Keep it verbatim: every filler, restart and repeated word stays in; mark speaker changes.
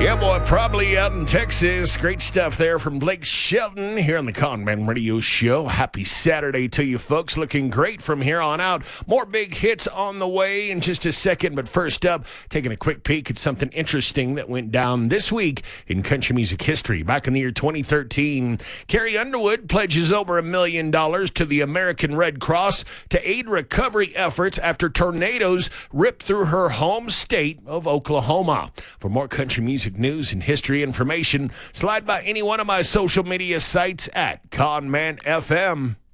Speaker 1: Yeah, boy, probably out in Texas. Great stuff there from Blake Shelton here on the Conman Radio Show. Happy Saturday to you folks. Looking great from here on out. More big hits on the way in just a second. But first up, taking a quick peek at something interesting that went down this week in country music history. Back in the year twenty thirteen, Carrie Underwood pledges over a million dollars to the American Red Cross to aid recovery efforts after tornadoes ripped through her home state of Oklahoma. For more country music news and history information, slide by any one of my social media sites at Conman F M.